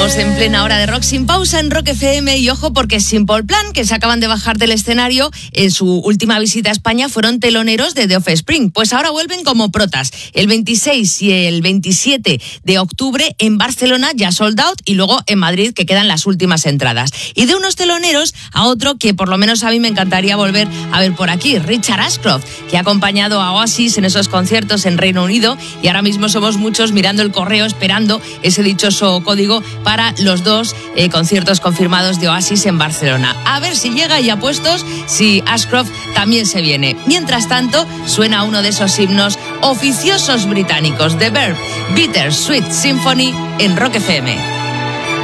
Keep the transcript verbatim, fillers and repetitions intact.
Estamos en plena hora de rock sin pausa en Rock F M y ojo porque Simple Plan, que se acaban de bajar del escenario en su última visita a España, fueron teloneros de The Offspring. Pues ahora vuelven como protas. El veintiséis y el veintisiete de octubre en Barcelona ya sold out y luego en Madrid que quedan las últimas entradas. Y de unos teloneros a otro que por lo menos a mí me encantaría volver a ver por aquí, Richard Ashcroft, que ha acompañado a Oasis en esos conciertos en Reino Unido y ahora mismo somos muchos mirando el correo esperando ese dichoso código para los dos eh, conciertos confirmados de Oasis en Barcelona. A ver si llega y apuestos si Ashcroft también se viene. Mientras tanto, suena uno de esos himnos oficiosos británicos, The Verve, Bitter Sweet Symphony en Rock F M.